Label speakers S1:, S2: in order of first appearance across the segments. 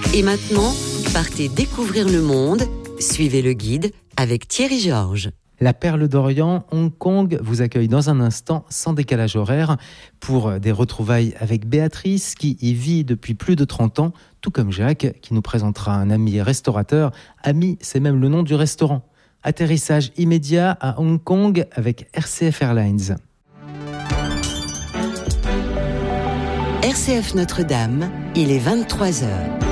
S1: Et maintenant, partez découvrir le monde. Suivez le guide avec Thierry Georges.
S2: La Perle d'Orient, Hong Kong, vous accueille dans un instant, sans décalage horaire, pour des retrouvailles avec Béatrice, qui y vit depuis plus de 30 ans, tout comme Jacques, qui nous présentera un ami restaurateur. Ami, c'est même le nom du restaurant. Atterrissage immédiat à Hong Kong avec RCF Airlines.
S1: RCF Notre-Dame, il est 23h.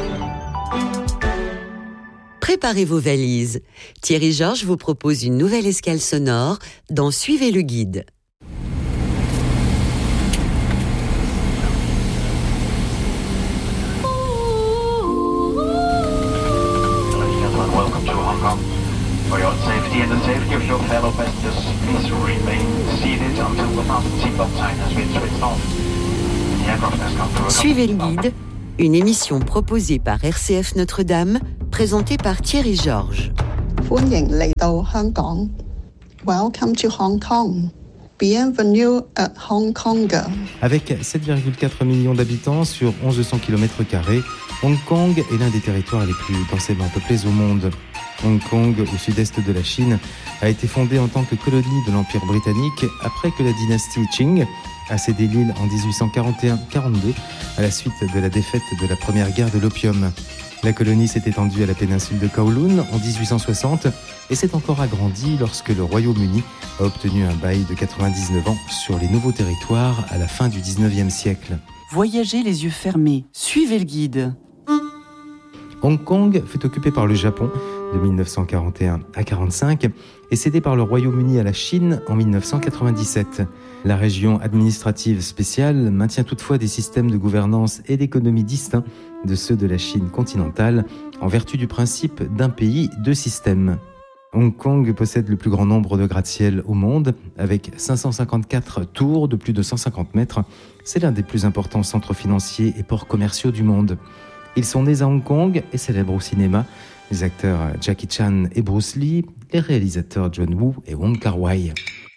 S1: Préparez vos valises. Thierry Georges vous propose une nouvelle escale sonore dans Suivez le guide.
S3: Welcome to Hong Kong. For your safety and the safety of your fellow passengers, please remain seated until the fasten seatbelt sign has been switched off. The aircraft has come to a
S1: Suivez le guide, une émission proposée par RCF Notre-Dame, présentée par Thierry Georges.
S4: 歡迎嚟到香港 Welcome to Hong Kong. Bienvenue à Hong Kong.
S2: Avec 7,4 millions d'habitants sur 1100 km², Hong Kong est l'un des territoires les plus densément peuplés au monde. Hong Kong, au sud-est de la Chine, a été fondée en tant que colonie de l'Empire britannique après que la dynastie Qing a cédé l'île en 1841-42 à la suite de la défaite de la première guerre de l'opium. La colonie s'est étendue à la péninsule de Kowloon en 1860 et s'est encore agrandie lorsque le Royaume-Uni a obtenu un bail de 99 ans sur les nouveaux territoires à la fin du 19e siècle.
S5: Voyagez les yeux fermés, suivez le guide.
S2: Hong Kong fut occupé par le Japon de 1941 à 1945 et cédé par le Royaume-Uni à la Chine en 1997. La région administrative spéciale maintient toutefois des systèmes de gouvernance et d'économie distincts de ceux de la Chine continentale en vertu du principe d'un pays, deux systèmes. Hong Kong possède le plus grand nombre de gratte-ciel au monde, avec 554 tours de plus de 150 mètres. C'est l'un des plus importants centres financiers et ports commerciaux du monde. Ils sont nés à Hong Kong et célèbres au cinéma. Les acteurs Jackie Chan et Bruce Lee, les réalisateurs John Woo et Wong Kar-wai.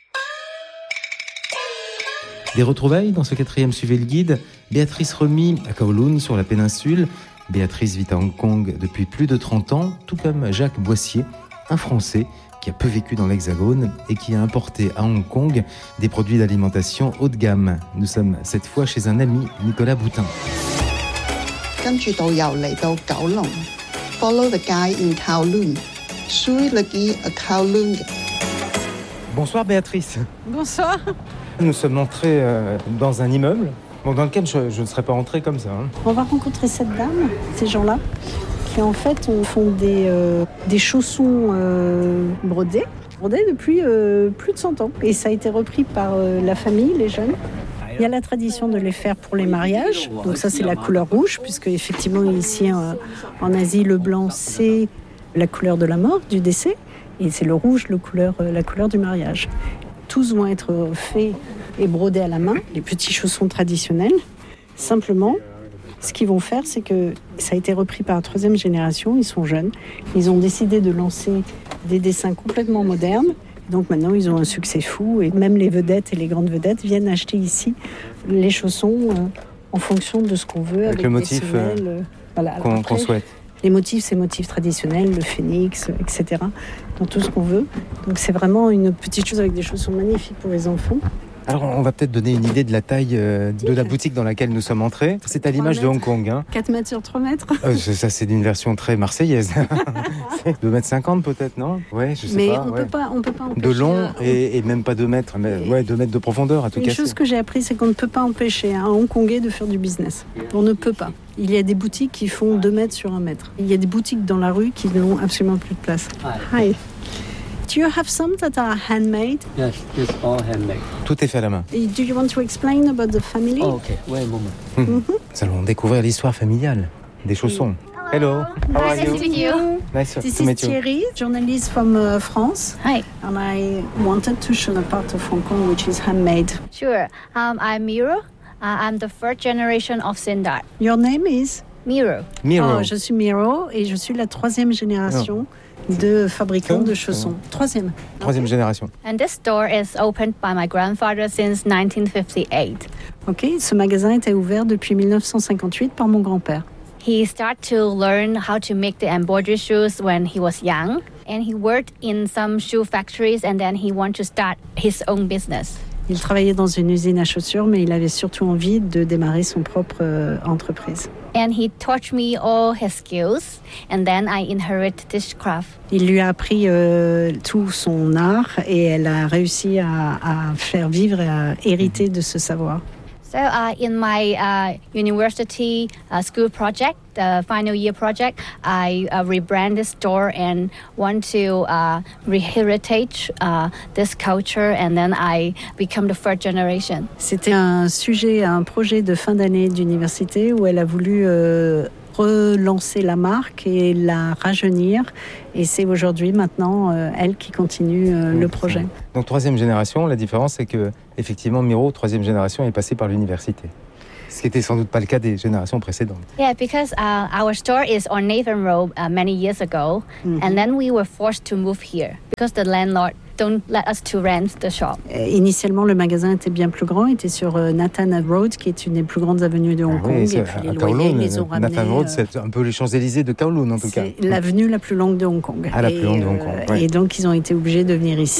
S2: Des retrouvailles dans ce 4e Suivez le guide. Béatrice Remy à Kowloon sur la péninsule. Béatrice vit à Hong Kong depuis plus de 30 ans, tout comme Jacques Boissier, un Français qui a peu vécu dans l'Hexagone et qui a importé à Hong Kong des produits d'alimentation haut de gamme. Nous sommes cette fois chez un ami, Nicolas Boutin.
S4: 跟住導遊嚟到九龍 Follow the guide in Kowloon. Suivez le guide à Kowloon.
S2: Bonsoir Béatrice.
S6: Bonsoir.
S2: Nous sommes entrés dans un immeuble dans lequel je ne serais pas entré comme ça.
S6: On va rencontrer cette dame, ces gens-là, qui en fait font des chaussons brodés depuis plus de 100 ans. Et ça a été repris par la famille, les jeunes. Il y a la tradition de les faire pour les mariages. Donc ça, c'est la couleur rouge, puisque effectivement, ici, en Asie, le blanc, c'est la couleur de la mort, du décès. Et c'est le rouge, la couleur du mariage. Tous vont être faits et brodés à la main, les petits chaussons traditionnels. Simplement, ce qu'ils vont faire, c'est que ça a été repris par la 3e génération, ils sont jeunes. Ils ont décidé de lancer des dessins complètement modernes. Donc maintenant, ils ont un succès fou et même les vedettes et les grandes vedettes viennent acheter ici les chaussons en fonction de ce qu'on veut.
S2: Avec le motif
S6: voilà.
S2: qu'on souhaite.
S6: Les motifs, c'est motifs traditionnels, le phénix, etc. Dans tout ce qu'on veut. Donc c'est vraiment une petite chose avec des chaussons magnifiques pour les enfants.
S2: Alors, on va peut-être donner une idée de la taille de la boutique dans laquelle nous sommes entrés. C'est à l'image de Hong Kong.
S6: 4 mètres sur 3 mètres.
S2: Ça, c'est une version très marseillaise. 2,50 m peut-être, non? Ouais, je sais
S6: mais
S2: pas.
S6: Mais on peut pas empêcher.
S2: De long et même pas 2 mètres, mais 2 mètres de profondeur à tout cas.
S6: Une chose que j'ai appris, c'est qu'on ne peut pas empêcher un Hongkongais de faire du business. On ne peut pas. Il y a des boutiques qui font 2 mètres sur 1 mètre. Il y a des boutiques dans la rue qui n'ont absolument plus de place. Hi. Do you have some that are handmade?
S7: Yes, it's all handmade.
S2: Tout est fait à la main.
S6: Do you want to explain about the family?
S7: Oh, okay. Wait a moment.
S2: Nous allons découvrir l'histoire familiale des chaussons. Hello. How are you?
S8: Nice to meet you.
S2: Nice
S6: This
S2: to
S6: is
S2: meet you.
S6: Thierry, journalist from France.
S8: Hi.
S6: And I wanted to show a part of Hong Kong which is handmade.
S8: Sure. I'm Miro. I'm the 3rd generation of Sindar.
S6: Your name is?
S8: Miro.
S2: Miro.
S6: Oh, je suis Miro et je suis la 3e génération de fabricants de chaussons. 3e
S2: génération.
S8: And this store is opened by my grandfather since 1958.
S6: Ok, ce magasin était ouvert depuis 1958 par mon grand-père.
S8: He started to learn how to make the embroidery shoes when he was young. And he worked in some shoe factories and then he wanted to start his own business.
S6: Il travaillait dans une usine à chaussures, mais il avait surtout envie de démarrer son propre entreprise.
S8: And he taught me all his skills, and then I inherited this craft.
S6: Il lui a appris tout son art et elle a réussi à faire vivre et à hériter de ce savoir.
S8: So in my university school project, the final year project, I rebrand the store and want to reheritage this culture, and then I become the third generation.
S6: C'était un projet de fin d'année d'université où elle a voulu relancer la marque et la rajeunir. Et c'est aujourd'hui, maintenant, elle qui continue le projet.
S2: Donc, troisième génération, la différence, c'est que effectivement, Miro, troisième génération, est passé par l'université. Ce qui n'était sans doute pas le cas des générations précédentes.
S8: Yeah, because our store is on Nathan Road many years ago, and then we were forced to move here because the landlord don't let us to rent the shop.
S6: Initialement, le magasin était bien plus grand, était sur Nathan Road, qui est une des plus grandes avenues de Hong Kong.
S2: Oui,
S6: et puis les loyers les ont ramenés.
S2: Nathan Road, c'est un peu les Champs-Élysées de Kowloon, en tout cas.
S6: C'est l'avenue la plus longue de Hong Kong.
S2: Ah, la plus longue de Hong Kong. Ouais.
S6: Et donc, ils ont été obligés de venir ici.